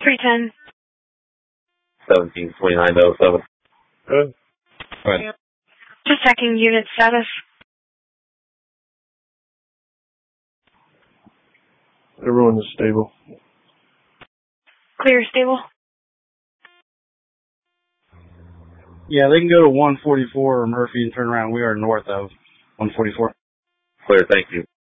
310. 172907. Good. All right. Just checking unit status. Everyone is stable. Clear, stable. Yeah, they can go to 144 or Murphy and turn around. We are north of 144. Clear, thank you.